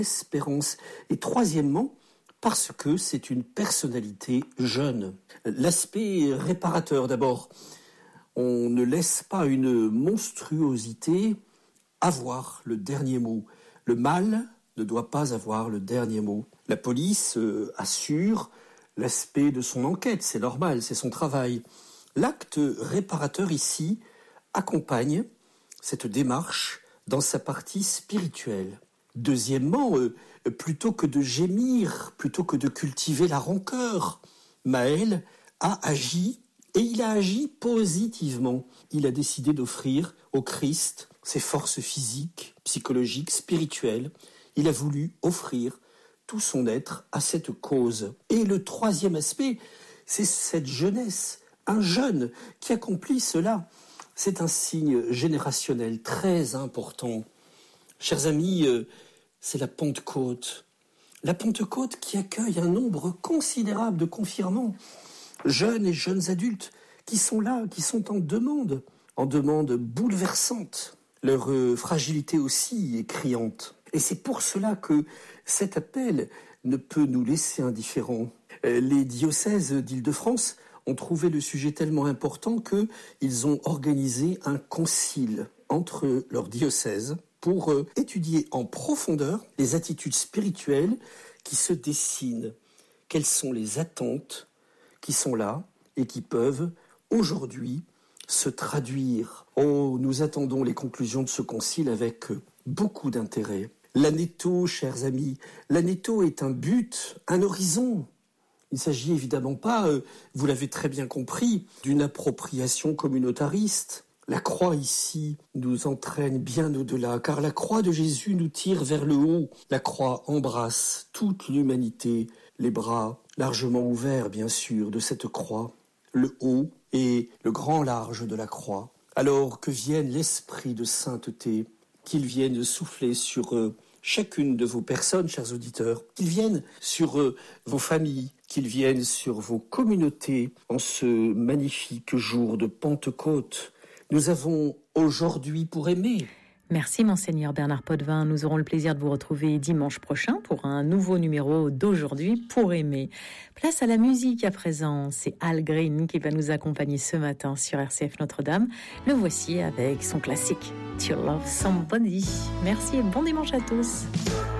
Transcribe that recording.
espérance. Et troisièmement, parce que c'est une personnalité jeune. L'aspect réparateur d'abord. On ne laisse pas une monstruosité avoir le dernier mot. Le mal ne doit pas avoir le dernier mot. La police assure l'aspect de son enquête, c'est normal, c'est son travail. L'acte réparateur ici accompagne cette démarche dans sa partie spirituelle. Deuxièmement, plutôt que de gémir, plutôt que de cultiver la rancœur, Maël a agi, et il a agi positivement. Il a décidé d'offrir au Christ ses forces physiques, psychologiques, spirituelles. Il a voulu offrir tout son être à cette cause. Et le troisième aspect, c'est cette jeunesse, un jeune qui accomplit cela. C'est un signe générationnel très important. Chers amis, c'est la Pentecôte. La Pentecôte qui accueille un nombre considérable de confirmants, jeunes et jeunes adultes, qui sont là, qui sont en demande bouleversante. Leur fragilité aussi est criante. Et c'est pour cela que cet appel ne peut nous laisser indifférents. Les diocèses d'Île-de-France ont trouvé le sujet tellement important qu'ils ont organisé un concile entre leurs diocèses pour étudier en profondeur les attitudes spirituelles qui se dessinent. Quelles sont les attentes qui sont là et qui peuvent aujourd'hui se traduire. Oh, nous attendons les conclusions de ce concile avec beaucoup d'intérêt. L'Aneto, chers amis, l'Aneto est un but, un horizon. Il ne s'agit évidemment pas, vous l'avez très bien compris, d'une appropriation communautariste. La croix ici nous entraîne bien au-delà, car la croix de Jésus nous tire vers le haut. La croix embrasse toute l'humanité, les bras largement ouverts bien sûr de cette croix, le haut et le grand large de la croix. Alors que vienne l'esprit de sainteté, qu'il vienne souffler sur chacune de vos personnes, chers auditeurs, qu'il vienne sur vos familles, qu'il vienne sur vos communautés en ce magnifique jour de Pentecôte. Nous avons aujourd'hui pour aimer. Merci Monseigneur Bernard Potvin. Nous aurons le plaisir de vous retrouver dimanche prochain pour un nouveau numéro d'Aujourd'hui pour aimer. Place à la musique à présent. C'est Al Green qui va nous accompagner ce matin sur RCF Notre-Dame. Le voici avec son classique To Love Somebody. Merci et bon dimanche à tous.